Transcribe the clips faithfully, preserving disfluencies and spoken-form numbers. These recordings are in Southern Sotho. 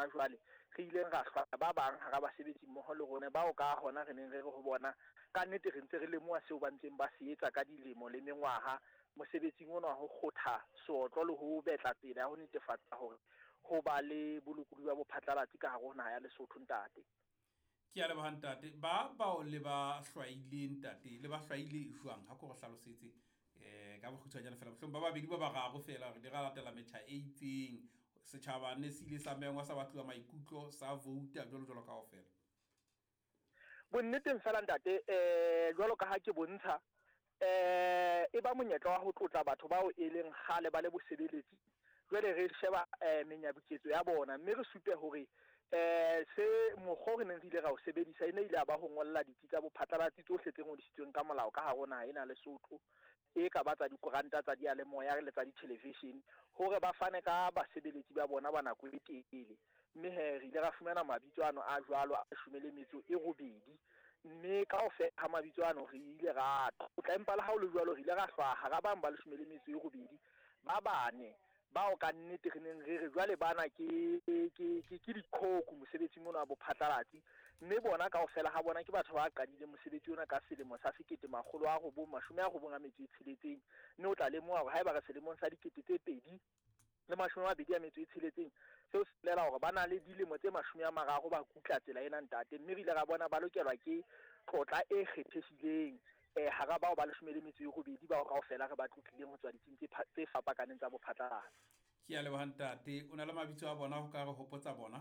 ha jwale re ile ra hlwa ba bang ha ba sebetsi mmoho le rona ba o ka hona re neng re re ho bona ka nnete re ntse re le moa seo ba ntseng ba se etsa ka dilemo le mengwaha mosebetsing ona ho kgotha sootlo le ho betla tsela ya ho netefatsa hore ho ba le bolokodi ba bophatlalatsi ka hare ho naha ya Lesotho ntate. Ke a leboha ntate ba bao le ba hlwaileng ntate le ba hlwaile jwang ha ko re hlalosetse eh ka bokgutshwanyana fela mohlomong ba babedi ba bararo fela re di ra latela metjha e itseng setjhaba ne se ile sa mengwa sa batluwa maikutlo sa vote jwalo jwalo ka ofela. Bonneteng fela ntate eh jwalo ka ha ke bontsha eh e ba monyetla wa ho tlotla batho bao e leng khale ba le bosebeletsi jwale re sheba eh menyabuketso ya bona mme re supe hore eh se mokgo re neng re ile ra o sebedisa ene ile ba ho ngolla ditsi tsa bophatlalatsi tsohle tse ngodisitsweng ka molao ka hare hona ena Lesotho e ka batsa dikoranta tsa dialemoya le tsa di-television hore ba fane ka basebeletsi ba bona ba nako e telele mme he re ile ra fumana mabitso ano a jwalo a shumele metso e robedi mme ka ofela ha mabitso ano re ile ra tla empa le ha o le jwalo re ile ra hlwa ha ra bang ba le shumele metso e robedi ba bane ba o ka nnete re neng re re jwale bana ke ke ke ke dikhoku mosebetsi mona wa bophatlalatsi mme bona ka ofela ha bona ke batho ba qadile mosebetsi ona ka selemo sa sekete makgolo a robong mashome a robong a metso e tsheletseng mme o tla lemoha hore haeba re selemong sa dikete tse pedi le mashome a mabedi a metso e tsheletseng seo se bolela hore ba na le dilemo tse mashome a mararo ba kutla tsela ena ntate mme re ile ra bona ba lokelwa ke tlotla e kgethehileng eh hara bao ba le shumele metso e robedi ba o kaofela re ba tlotlileng ho tswa ditsing tse fapakaneng tsa bophatlalatsi. Ke a leboha ntate o na le mabitso a bona ho ka re hopotsa bona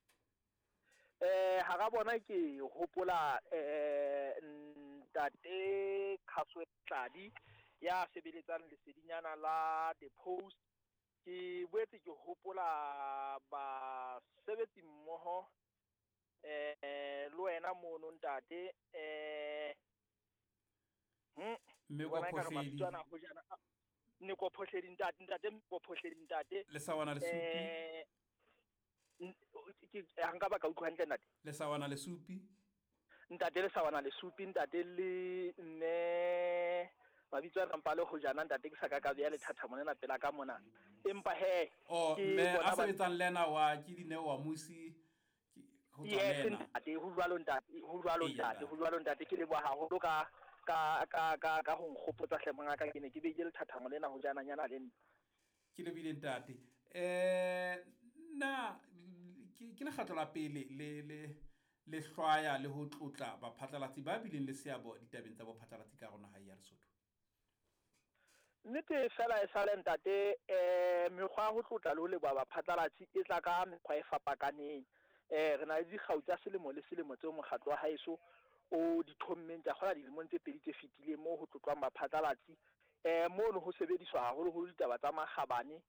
eh hara bona ke hopola eh ntate Khaswetladi ya sebeletsang lesedinyana la The Post ke boetse ke hopola ba sebetsi mmoho eh lo wena mono ntate eh mme go phohledi ne go phohledi ntate ntate go phohledi ntate le sawana le supi eh ke hanga ba ka utlwa hantle ntate le sawana le supi ntate le sawana le supi ntate le ne mabitso a mpa le ho jana ntate ke saka ka bya le thatha mona pela ka mona empa he oh me a sebetsang lena wa ke dine wa musi ho tsena ntate ho jwalo ntate ho jwalo ntate ho jwalo ntate ke le bo haholo ka ka ka ka ka ho nkgopotsa hlemanga ka ke ne ke beile le thatha mona ho jana nyana le ke le bile ntate eh na ke ke le kgatlo la pele le le le hlwaya le ho tlotla baphatlalatsi ba bileng le seabo ditabeng tsa bophatlalatsi ka rona ha ya Lesotho nnete fela e sale ntate eh mekgwa ho tlotla le ho le baphatlalatsi e tla ka mekgwa e fapakaneng eh re na le dikgau tsa selemo le selemo tse mokgatlo wa haeso o dithommeng tsa kgola dilemong tse pedi tse fetileng moo ho tlotlwang baphatlalatsi eh mono ho sebediswa haholo ho ditaba tsa makgabane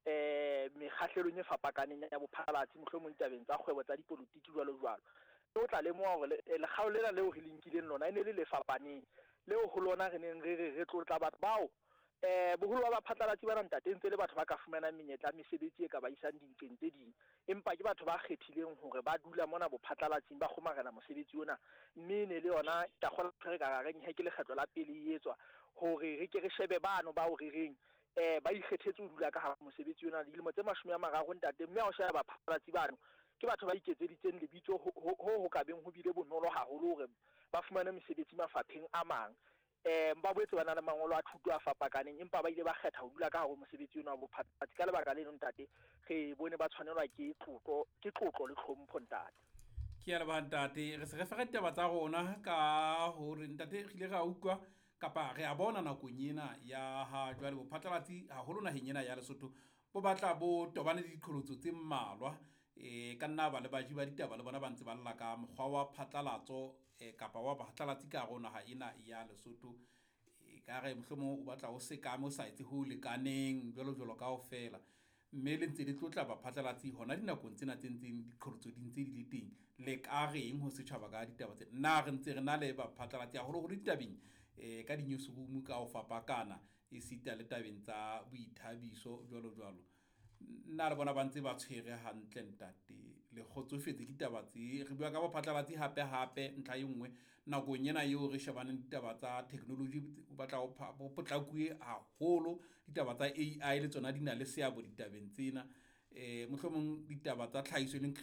eh mekgahlelong e fapakaneng ya bophatlalatsi mohlomong ditabeng tsa kgwebo tsa dipolotiki jwalo jwalo o tla lemoha hore le kgao lena leo re linkileng lona ene le le fapaneng leo ho lona re neng re re re tlotla batho bao eh boholo ba baphatlalatsi ba ntate ntse le batho ba ka fumanang menyetla mesebetsi e ka ba isang dintleng tse ding empa ke batho ba kgethileng hore ba dula mona bophatlalatsing ba kgomarela mosebetsi ona mme ne le yona ta kgola re ka reng he ke le kgetlo la pele e etswa hore re ke re shebe bano ba o re reng eh ba ikgethetse ho dula ka ha mosebetsi ona dilemo tse mashome a mararo ntate mme ha o sheba baphatlalatsi bano ke batho ba iketseditseng lebitso ho ho ka beng ho bile bonolo haholo hore ba fumane mesebetsi mafapheng a mang eh ba boetse bana le mangolo a thuto a fapakaneng empa ba ile ba kgetha ho dula ka hare mosebetsi ona wa bophatlalatsi ka lebaka le leng ntate re bone ba tshwanelwa ke tlotlo ke tlotlo le tlhompho ntate ke ya leba ntate re se re fere taba tsa rona ka hore ntate re ile ra utlwa kapa re a bona nakong ena ya ha jwale bophatlalatsi haholo naheng ena ya Lesotho bo batla bo tobane le diqholotso tse mmalwa eh ka nna ba le baji ba ditaba le bona ba ntse ba lla ka mokgwa wa phatlalatso eh kapa wa baphatlalatsi ka rona ha ena ya Lesotho e ka re mohlomong o batla o se ka mo sa etse ho lekaneng jwalo jwalo ka ofela mme le ntse le tlotla baphatlalatsi hona dinakong tsena tse ntseng diqholotso di ntse di le teng le ka reng ho setjhaba ka ditaba tse nna re ntse re na le baphatlalatsi haholo ho ditabeng eh ka di newsroom ka o fapakana e sita le tabeng tsa boithabiso jwalo jwalo nna re bona ba ntse ba tshwere hantle ntate le kgotsofetse ditaba tse re bua ka bophatlalatsi hape hape ntlha e nngwe nakong ena eo re shebaneng ditaba tsa technology o batla o potlakue haholo ditaba tsa A I le tsona di na le seabo ditabeng tsena eh mohlomong ditaba tsa tlhahiso le